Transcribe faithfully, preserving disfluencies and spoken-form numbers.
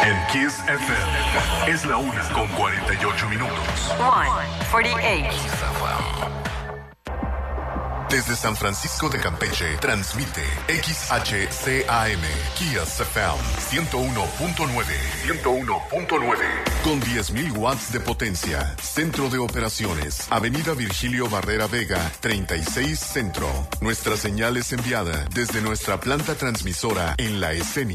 En Kiss F M es la una con cuarenta y ocho minutos. one forty-eight. Desde San Francisco de Campeche, transmite X H C A M, Kiss F M, ciento uno punto nueve. ciento uno punto nueve. Con diez mil watts de potencia. Centro de operaciones. Avenida Virgilio Barrera Vega, treinta y seis Centro. Nuestra señal es enviada desde nuestra planta transmisora en La Escenia.